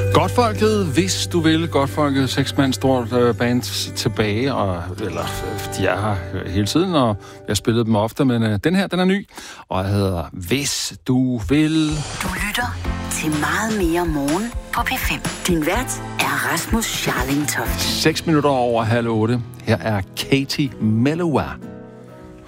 Godtfolket, hvis du vil. Godtfolket, 6 mand stort band tilbage, eller de er her hele tiden, og jeg har spillet dem ofte, men den her, den er ny, og hedder Hvis du vil. Du lytter til Meget mere morgen på P5. Din vært er Rasmus Scharling Toft. 6 minutter over 7:30. Her er Katie Melua.